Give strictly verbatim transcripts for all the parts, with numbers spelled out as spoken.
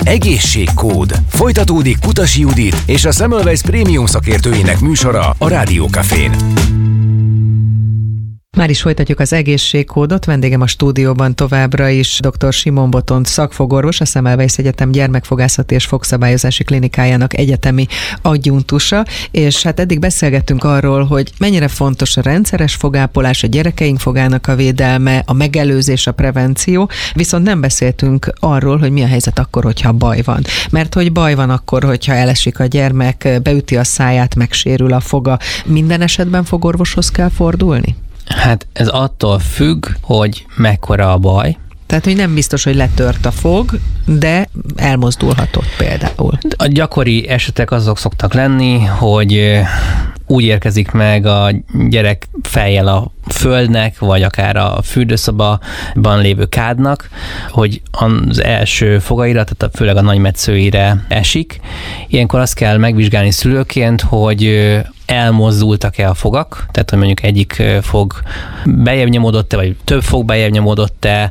Egészségkód. Folytatódik Kutasi Judit és a Semmelweis Prémium szakértőinek műsora a Rádió Cafén. Már is folytatjuk az egészségkódot. Vendégem a stúdióban továbbra is dr. Simon Botont szakfogorvos, a Semmelweis Egyetem gyermekfogászati és fogszabályozási klinikájának egyetemi adjunktusa, és hát eddig beszélgettünk arról, hogy mennyire fontos a rendszeres fogápolás, a gyerekeink fogának a védelme, a megelőzés, a prevenció, viszont nem beszéltünk arról, hogy mi a helyzet akkor, hogyha baj van. Mert hogy baj van akkor, hogyha elesik a gyermek, beüti a száját, megsérül a foga. Minden esetben fogorvoshoz kell fordulni? Hát ez attól függ, hogy mekkora a baj. Tehát, hogy nem biztos, hogy letört a fog, de elmozdulhatott például. A gyakori esetek azok szoktak lenni, hogy úgy érkezik meg a gyerek fejjel a földnek, vagy akár a fürdőszobában lévő kádnak, hogy az első fogaira, tehát főleg a nagymetszőire esik. Ilyenkor azt kell megvizsgálni szülőként, hogy elmozdultak-e a fogak, tehát hogy mondjuk egyik fog bejebb nyomódott-e, vagy több fog bejebb nyomódott-e,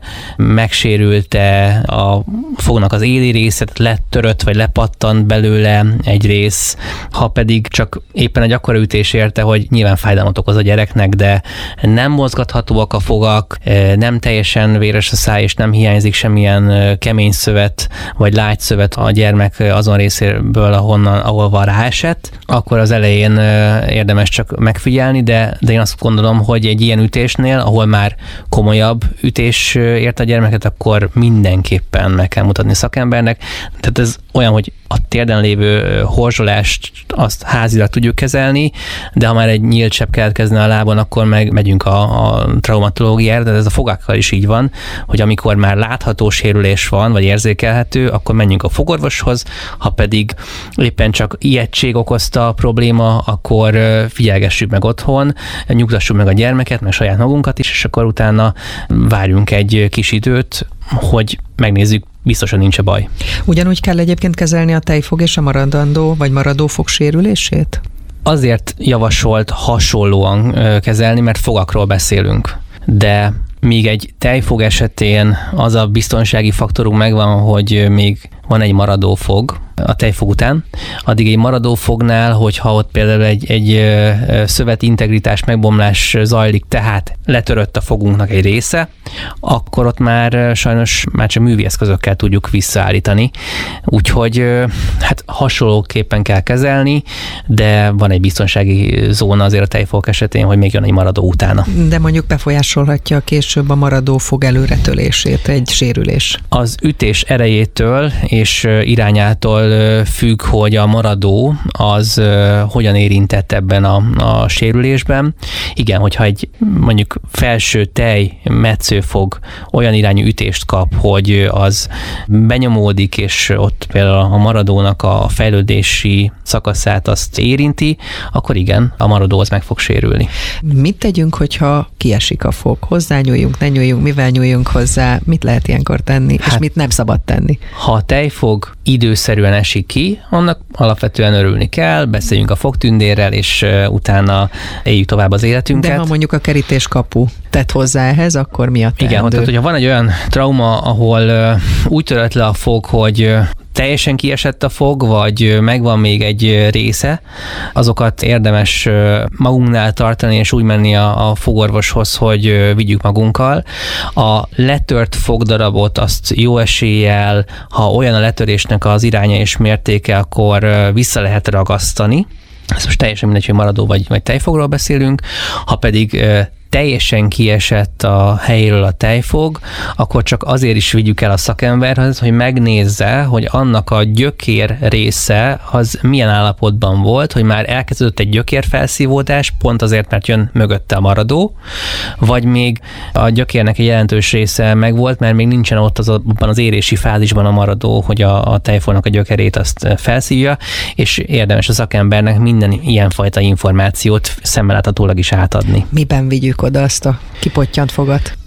megsérült-e a fognak az éli része, tehát letörött, vagy lepattant belőle egy rész, ha pedig csak éppen egy akkora ütés érte, hogy nyilván fájdalmat okoz a gyereknek, de nem mozgathatóak a fogak, nem teljesen véres a száj, és nem hiányzik semmilyen kemény szövet, vagy lágy szövet a gyermek azon részéből, ahonnan, ahol ráesett, akkor az elején érdemes csak megfigyelni, de, de én azt gondolom, hogy egy ilyen ütésnél, ahol már komolyabb ütés ért a gyermeket, akkor mindenképpen meg kell mutatni szakembernek. Tehát ez olyan, hogy a térden lévő horzsolást azt házilag tudjuk kezelni, de ha már egy nyílt sebb keletkezne a lábon, akkor meg megyünk a, a traumatológiára, de ez a fogákkal is így van, hogy amikor már látható sérülés van, vagy érzékelhető, akkor menjünk a fogorvoshoz, ha pedig éppen csak ijegység okozta a probléma, akkor figyelgessük meg otthon, nyugtassuk meg a gyermeket, meg saját magunkat is, és akkor utána várjunk egy kis időt, hogy megnézzük, biztosan nincs a baj. Ugyanúgy kell egyébként kezelni a tejfog és a maradandó vagy maradó fog sérülését? Azért javasolt hasonlóan kezelni, mert fogakról beszélünk. De míg egy tejfog esetén az a biztonsági faktorunk megvan, hogy még van egy maradó fog a tejfog után, addig egy maradó fognál, hogyha ott például egy, egy szöveti integritás megbomlás zajlik, tehát letörött a fogunknak egy része, akkor ott már sajnos már csak művi eszközökkel tudjuk visszaállítani. Úgyhogy hát hasonlóképpen kell kezelni, de van egy biztonsági zóna azért a tejfog esetén, hogy még jön egy maradó utána. De mondjuk befolyásolhatja később a maradó fog előretölését egy sérülés. Az ütés erejétől és irányától függ, hogy a maradó az hogyan érintett ebben a, a sérülésben. Igen, hogyha egy mondjuk felső tej metszőfog olyan irányú ütést kap, hogy az benyomódik, és ott például a maradónak a fejlődési szakaszát azt érinti, akkor igen, a maradó az meg fog sérülni. Mit tegyünk, hogyha kiesik a fog? Hozzányúljunk, ne nyúljunk, mivel nyúljunk hozzá? Mit lehet ilyenkor tenni, hát, és mit nem szabad tenni? Ha a tejfog időszerűen esik ki, annak alapvetően örülni kell, beszéljünk a fogtündérrel, és utána éljük tovább az életünket. De ha mondjuk a kerítéskapu tett hozzá ehhez, akkor mi a teendő? Igen, tehát hogyha van egy olyan trauma, ahol úgy törött le a fog, hogy teljesen kiesett a fog, vagy megvan még egy része, azokat érdemes magunknál tartani, és úgy menni a, a fogorvoshoz, hogy vigyük magunkkal. A letört fogdarabot azt jó eséllyel, ha olyan a letörésnek az iránya és mértéke, akkor vissza lehet ragasztani. Ez most teljesen mindegy, hogy maradó vagy, vagy tejfogról beszélünk. Ha pedig teljesen kiesett a helyéről a tejfog, akkor csak azért is vigyük el a szakemberhez, hogy megnézze, hogy annak a gyökér része az milyen állapotban volt, hogy már elkezdődött egy gyökérfelszívódás, pont azért, mert jön mögötte a maradó, vagy még a gyökérnek egy jelentős része megvolt, mert még nincsen ott az, abban az érési fázisban a maradó, hogy a, a tejfognak a gyökerét azt felszívja, és érdemes a szakembernek minden ilyenfajta információt szemmel láthatólag is átadni. Miben vigyük oda azt a kipottyant fogat?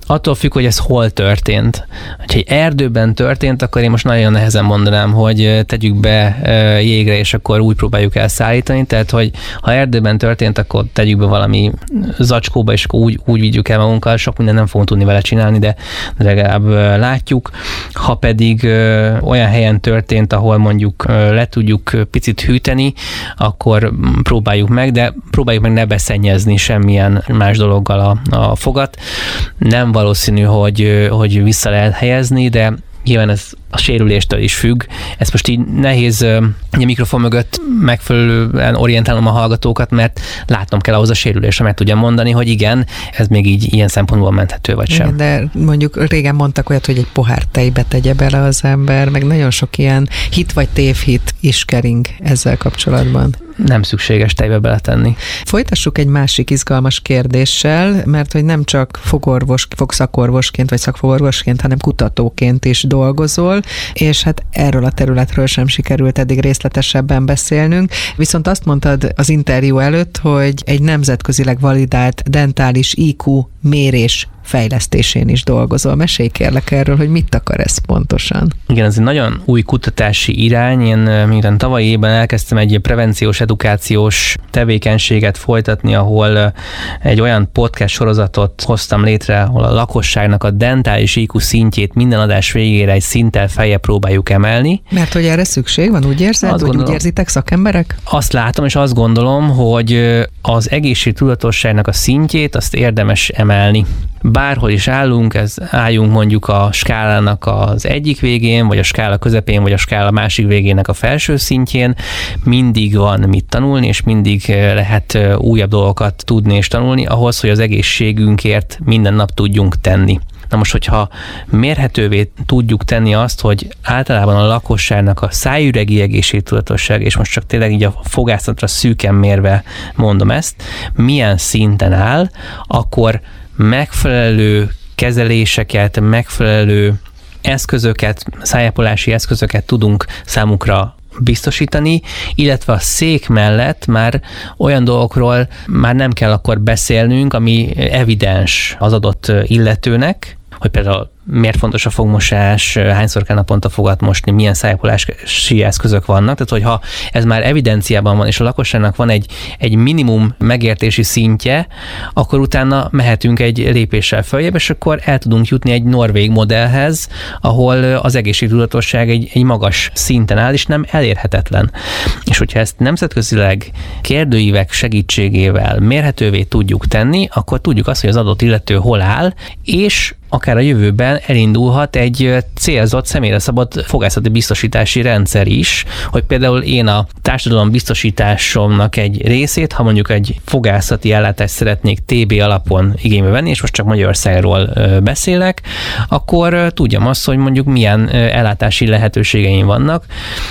attól függ, hogy ez hol történt. Ha egy erdőben történt, akkor én most nagyon nehezen mondanám, hogy tegyük be jégre, és akkor úgy próbáljuk elszállítani. Tehát, hogy ha erdőben történt, akkor tegyük be valami zacskóba, és akkor úgy, úgy vigyük el magunkkal. Sok minden nem fogunk tudni vele csinálni, de legalább látjuk. Ha pedig olyan helyen történt, ahol mondjuk le tudjuk picit hűteni, akkor próbáljuk meg, de próbáljuk meg ne beszennyezni semmilyen más dologgal a, a fogat. Nem valószínű, hogy, hogy vissza lehet helyezni, de nyilván ez a sérüléstől is függ. Ez most így nehéz a mikrofon mögött megfelelően orientálnom a hallgatókat, mert látnom kell ahhoz a sérülésre, meg tudjam mondani, hogy igen, ez még így ilyen szempontból menthető, vagy sem. De mondjuk régen mondtak olyat, hogy egy pohár tejbe tegye bele az ember, meg nagyon sok ilyen hit vagy tévhit is kering ezzel kapcsolatban. Nem szükséges tejbe beletenni. Folytassuk egy másik izgalmas kérdéssel, mert hogy nem csak fogorvos, fogszakorvosként vagy szakfogorvosként, hanem kutatóként is dolgozol, és hát erről a területről sem sikerült eddig részletesebben beszélnünk. Viszont azt mondtad az interjú előtt, hogy egy nemzetközileg validált dentális í kú mérés fejlesztésén is dolgozol. Mesélj kérlek erről, hogy mit akar ez pontosan? Igen, ez egy nagyon új kutatási irány. Én miután tavalyi évben elkezdtem egy prevenciós, edukációs tevékenységet folytatni, ahol egy olyan podcast sorozatot hoztam létre, ahol a lakosságnak a dentális í kú szintjét minden adás végére egy szinttel feljebb próbáljuk emelni. Mert hogy erre szükség van, úgy érzed? Azt vagy gondolom, úgy érzitek szakemberek? Azt látom, és azt gondolom, hogy az egészségtudatosságnak a szintjét azt érdemes emelni. Bárhol is állunk, ez álljunk mondjuk a skálának az egyik végén, vagy a skála közepén, vagy a skála másik végének a felső szintjén, mindig van mit tanulni, és mindig lehet újabb dolgokat tudni és tanulni, ahhoz, hogy az egészségünkért minden nap tudjunk tenni. Na most, hogyha mérhetővé tudjuk tenni azt, hogy általában a lakosságnak a szájüregi egészségtudatosság, és most csak tényleg így a fogászatra szűken mérve mondom ezt, milyen szinten áll, akkor megfelelő kezeléseket, megfelelő eszközöket, szájápolási eszközöket tudunk számukra biztosítani, illetve a szék mellett már olyan dolgokról már nem kell akkor beszélnünk, ami evidens az adott illetőnek, hogy például miért fontos a fogmosás, hányszor kell naponta fogat mosni, milyen szájpolási eszközök vannak. Tehát, hogyha ez már evidenciában van, és a lakosságnak van egy, egy minimum megértési szintje, akkor utána mehetünk egy lépéssel följebb, és akkor el tudunk jutni egy norvég modellhez, ahol az egészségtudatosság egy, egy magas szinten áll, és nem elérhetetlen. És hogyha ezt nemzetközileg kérdőívek segítségével mérhetővé tudjuk tenni, akkor tudjuk azt, hogy az adott illető hol áll, és akár a jövőben elindulhat egy célzott, személyre szabott fogászati biztosítási rendszer is, hogy például én a társadalom biztosításomnak egy részét, ha mondjuk egy fogászati ellátást szeretnék té bé alapon igénybe venni, és most csak Magyarországról beszélek, akkor tudjam azt, hogy mondjuk milyen ellátási lehetőségeim vannak,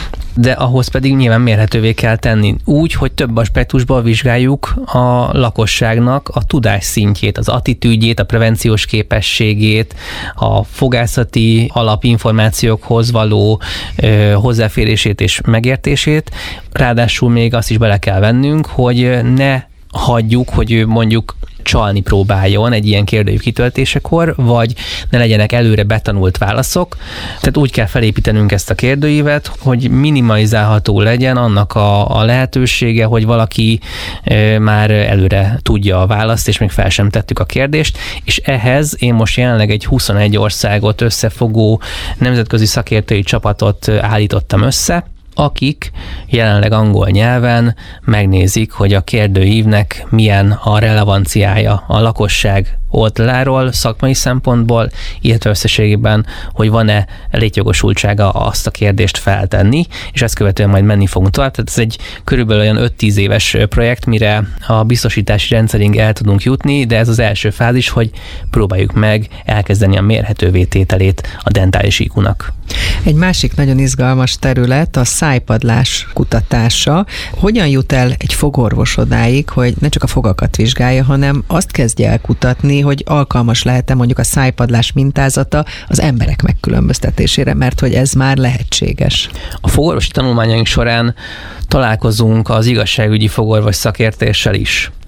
de ahhoz pedig nyilván mérhetővé kell tenni úgy, hogy több aspektusból vizsgáljuk a lakosságnak a tudás szintjét, az attitűdjét, a prevenciós képességét, a fogászati alapinformációkhoz való ö, hozzáférését és megértését. Ráadásul még azt is bele kell vennünk, hogy ne hagyjuk, hogy ő mondjuk csalni próbáljon egy ilyen kérdőív kitöltésekor, vagy ne legyenek előre betanult válaszok. Tehát úgy kell felépítenünk ezt a kérdőívet, hogy minimalizálható legyen annak a, a lehetősége, hogy valaki e, már előre tudja a választ, és még fel sem tettük a kérdést, és ehhez én most jelenleg egy huszonegy országot összefogó nemzetközi szakértői csapatot állítottam össze, akik jelenleg angol nyelven megnézik, hogy a kérdőívnek milyen a relevanciája a lakosság oldaláról, szakmai szempontból, illetve összességében, hogy van-e létjogosultsága azt a kérdést feltenni, és ezt követően majd menni fogunk tovább. Tehát ez egy körülbelül olyan öt-tíz éves projekt, mire a biztosítási rendszerünk el tudunk jutni, de ez az első fázis, hogy próbáljuk meg elkezdeni a mérhetővé tételét a dentális í kúnak. Egy másik nagyon izgalmas terület a szájpadlás kutatása. Hogyan jut el egy fogorvos odáig, hogy ne csak a fogakat vizsgálja, hanem azt kezdje el kutatni, hogy alkalmas lehet-e mondjuk a szájpadlás mintázata az emberek megkülönböztetésére, mert hogy ez már lehetséges. A fogorvosi tanulmányaink során találkozunk az igazságügyi fogorvos szakértéssel is.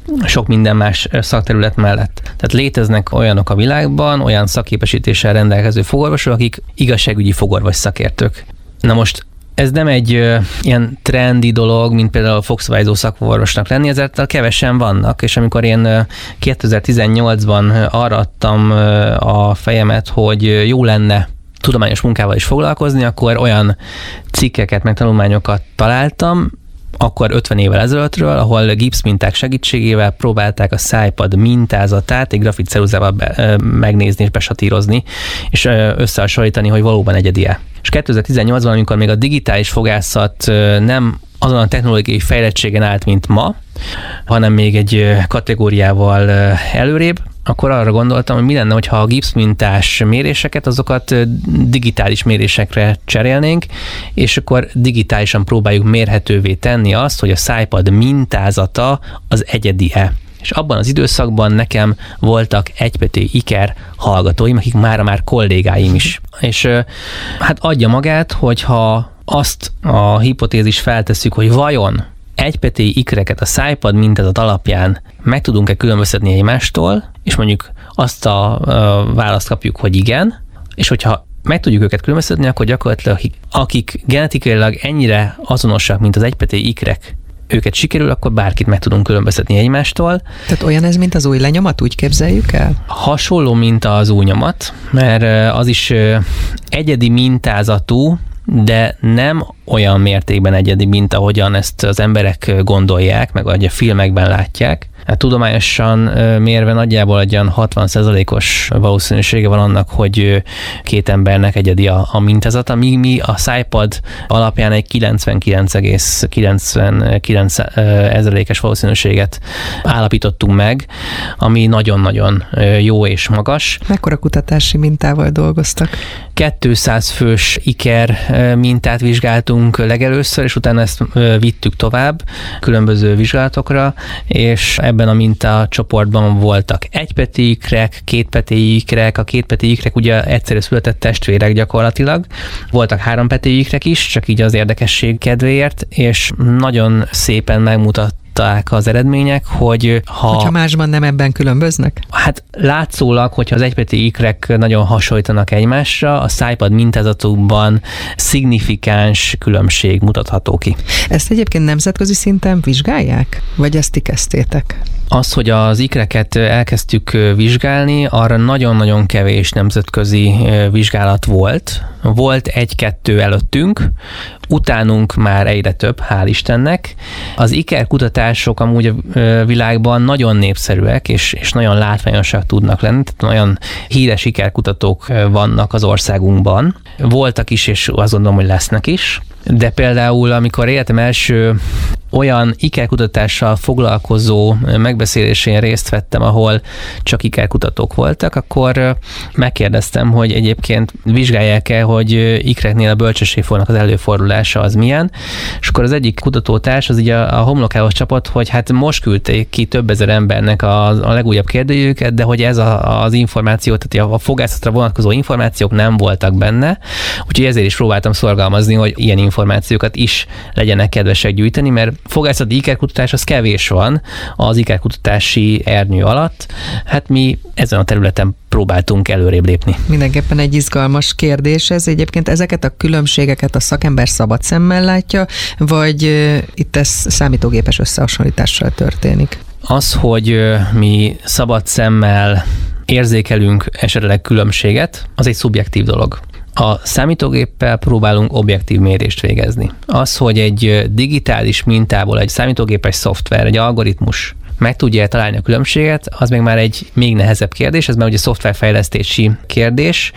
sok minden más szakterület mellett. Tehát léteznek olyanok a világban, olyan szakképesítéssel rendelkező fogorvosok, akik igazságügyi fogorvos szakértők. Na most ez nem egy ö, ilyen trendi dolog, mint például a fogszabályozó szakorvosnak lenni, ezáltal kevesen vannak, és amikor én ö, kétezer-tizennyolcban arra adtam ö, a fejemet, hogy jó lenne tudományos munkával is foglalkozni, akkor olyan cikkeket, meg tanulmányokat találtam, akkor ötven évvel ezelőttről, ahol gipszminták segítségével próbálták a szájpad mintázatát egy grafitceruzával be, megnézni és besatírozni, és összehasonlítani, hogy valóban egyedi-e. És kétezer-tizennyolcban, amikor még a digitális fogászat nem azon a technológiai fejlettségen állt, mint ma, hanem még egy kategóriával előrébb, akkor arra gondoltam, hogy mi lenne, hogyha a gipszmintás méréseket, azokat digitális mérésekre cserélnénk, és akkor digitálisan próbáljuk mérhetővé tenni azt, hogy a szájpad mintázata az egyedi-e. És abban az időszakban nekem voltak egypeti iker hallgatóim, akik mára már kollégáim is. És hát adja magát, hogyha azt a hipotézis feltesszük, hogy vajon egypeti ikreket a szájpad mintázat alapján meg tudunk-e különböztetni egymástól, és mondjuk azt a, a választ kapjuk, hogy igen, és hogyha meg tudjuk őket különböztetni, akkor gyakorlatilag akik genetikailag ennyire azonosak, mint az egypeti ikrek, őket sikerül, akkor bárkit meg tudunk különböztetni egymástól. Tehát olyan ez, mint az új lenyomat, úgy képzeljük el? Hasonló, mint az új nyomat, mert az is egyedi mintázatú, de nem olyan mértékben egyedi, mint ahogyan ezt az emberek gondolják, meg ahogy a filmekben látják. Hát tudományosan mérve nagyjából egy olyan hatvan százalékos valószínűsége van annak, hogy két embernek egyedi a, a mintázata, míg mi a szájpad alapján egy kilencvenkilenc egész kilencvenkilenc százalékos valószínűséget állapítottunk meg, ami nagyon-nagyon jó és magas. Mekkora kutatási mintával dolgoztak? kétszáz fős iker mintát vizsgáltunk legelőször, és utána ezt vittük tovább különböző vizsgálatokra, és ebben a mintacsoportban voltak egypeti ikrek, kétpeti ikrek, a kétpeti ikrek ugye egyszerű született testvérek gyakorlatilag, voltak hárompeti ikrek is, csak így az érdekesség kedvéért, és nagyon szépen megmutat az eredmények, hogy ha... Hogyha másban nem ebben különböznek? Hát látszólag, hogyha az egypeti ikrek nagyon hasonlítanak egymásra, a szájpad mintázatukban szignifikáns különbség mutatható ki. Ezt egyébként nemzetközi szinten vizsgálják? Vagy ezt ti kezdtétek? Az, hogy az ikreket elkezdtük vizsgálni, arra nagyon-nagyon kevés nemzetközi vizsgálat volt. Volt egy-kettő előttünk, utánunk már egyre több, hál' Istennek. Az ikerkutatások amúgy a világban nagyon népszerűek, és, és nagyon látványosak tudnak lenni, tehát nagyon híres ikerkutatók vannak az országunkban. Voltak is, és azt gondolom, hogy lesznek is. De például, amikor életem első olyan ikerkutatással foglalkozó megbeszélésén részt vettem, ahol csak ikerkutatók voltak, akkor megkérdeztem, hogy egyébként vizsgálják-e, hogy ikreknél a bölcsességfornak az előfordulása az milyen, és akkor az egyik kutatótárs az így a, a homlokához csapott, hogy hát most küldték ki több ezer embernek a, a legújabb kérdőjüket, de hogy ez a, az információ, tehát a fogászatra vonatkozó információk nem voltak benne, úgyhogy ezért is próbáltam szorgalmazni, hogy ilyen információkat is legyenek kedvesek gyűjteni, mert fogászati ikerkutatás az kevés van az ikerkutatási ernyő alatt. Hát mi ezen a területen próbáltunk előrébb lépni. Mindenképpen egy izgalmas kérdés ez. Egyébként ezeket a különbségeket a szakember szabad szemmel látja, vagy itt ez számítógépes összehasonlítással történik? Az, hogy mi szabad szemmel érzékelünk esetleg különbséget, az egy szubjektív dolog. A számítógéppel próbálunk objektív mérést végezni. Az, hogy egy digitális mintából egy számítógépes szoftver, egy algoritmus meg tudja találni a különbséget, az még már egy még nehezebb kérdés, ez már ugye szoftverfejlesztési kérdés.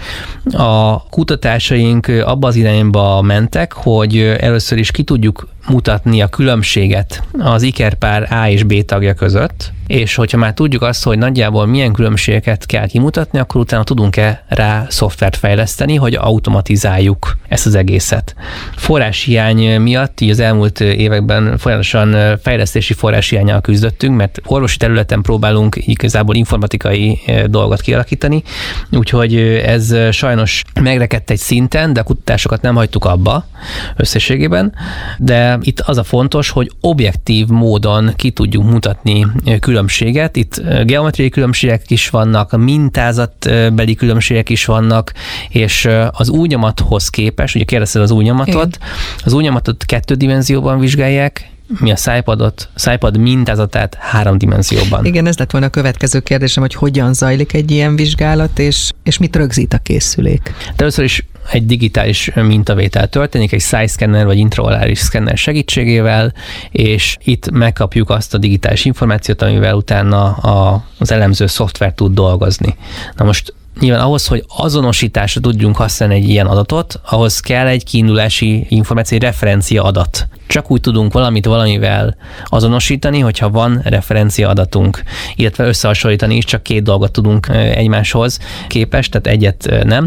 A kutatásaink abba az irányba mentek, hogy először is ki tudjuk mutatni a különbséget az ikerpár A és B tagja között, és hogyha már tudjuk azt, hogy nagyjából milyen különbségeket kell kimutatni, akkor utána tudunk-e rá szoftvert fejleszteni, hogy automatizáljuk ezt az egészet. Forráshiány miatt így az elmúlt években folyamatosan fejlesztési forráshiánnyal küzdöttünk, mert orvosi területen próbálunk igazából informatikai dolgot kialakítani, úgyhogy ez sajnos megrekedt egy szinten, de a kutatásokat nem hagytuk abba összességében, de illetve itt az a fontos, hogy objektív módon ki tudjuk mutatni különbséget. Itt geometriai különbségek is vannak, mintázatbeli különbségek is vannak, és az új nyomathoz képest, ugye kérdezted az új nyomatot, az új nyomatot kettő dimenzióban vizsgálják, mi a szájpadot, szájpad mintázatát három dimenzióban. Igen, ez lett volna a következő kérdésem, hogy hogyan zajlik egy ilyen vizsgálat, és, és mit rögzít a készülék. De először is egy digitális mintavétel történik, egy szájszkenner vagy intraorális szkenner segítségével, és itt megkapjuk azt a digitális információt, amivel utána a, az elemző szoftver tud dolgozni. Na most nyilván ahhoz, hogy azonosításra tudjunk használni egy ilyen adatot, ahhoz kell egy kiindulási információ, egy referencia adat. Csak úgy tudunk valamit valamivel azonosítani, hogyha van referencia adatunk, illetve összehasonlítani is, csak két dolgot tudunk egymáshoz képest, tehát egyet nem.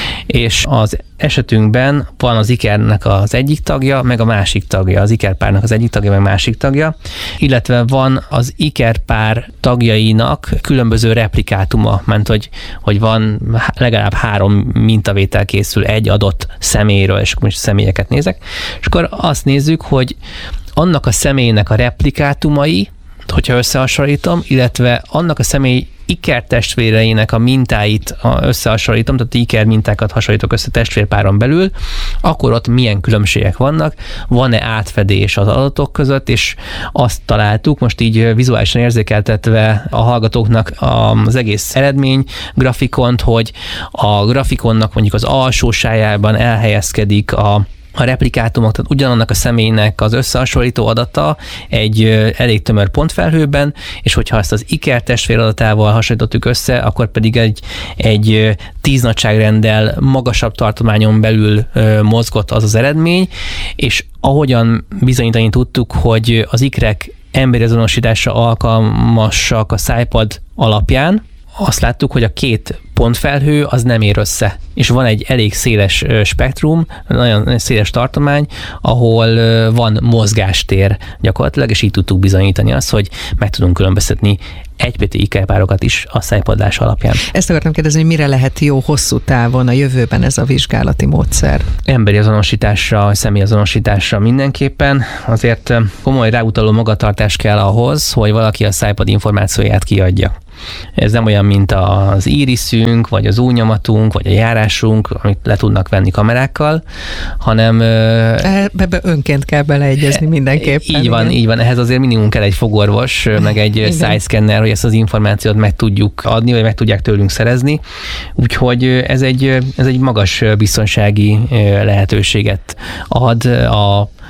És az esetünkben van az ikernek az egyik tagja, meg a másik tagja, az ikerpárnak az egyik tagja, meg a másik tagja, illetve van az ikerpár tagjainak különböző replikátuma, mert hogy, hogy van legalább három mintavétel készül egy adott személyről, és akkor most személyeket nézek, és akkor azt nézzük, hogy annak a személynek a replikátumai, hogyha összehasonlítom, illetve annak a személy ikertestvéreinek a mintáit összehasonlítom, tehát iker mintákat hasonlítok össze testvérpáron belül, akkor ott milyen különbségek vannak, van-e átfedés az adatok között, és azt találtuk, most így vizuálisan érzékeltetve a hallgatóknak az egész eredmény grafikont, hogy a grafikonnak mondjuk az alsósájában elhelyezkedik a a replikátumok, tehát ugyanannak a személynek az összehasonlító adata egy elég tömör pontfelhőben, és hogyha ezt az iker testvér adatával hasonlítottuk össze, akkor pedig egy, egy tíz nagyságrenddel magasabb tartományon belül mozgott az az eredmény, és ahogyan bizonyítani tudtuk, hogy az ikrek emberi azonosításra alkalmasak a szájpad alapján, azt láttuk, hogy a két pontfelhő az nem ér össze, és van egy elég széles spektrum, nagyon széles tartomány, ahol van mozgástér gyakorlatilag, és így tudtuk bizonyítani azt, hogy meg tudunk különböztetni egy pé té ikerpárokat is a szájpadlás alapján. Ezt akartam kérdezni, hogy mire lehet jó hosszú távon a jövőben ez a vizsgálati módszer? Emberi azonosításra, személyazonosításra mindenképpen. Azért komoly ráutaló magatartás kell ahhoz, hogy valaki a szájpad információját kiadja. Ez nem olyan, mint az íriszünk, vagy az újnyomatunk, vagy a járásunk, amit le tudnak venni kamerákkal, hanem... Ebbe önként kell beleegyezni mindenképpen. Így van, igen. így van. Ehhez azért minimum kell egy fogorvos, meg egy szájszkenner, hogy ezt az információt meg tudjuk adni, vagy meg tudják tőlünk szerezni. Úgyhogy ez egy, ez egy magas biztonsági lehetőséget ad a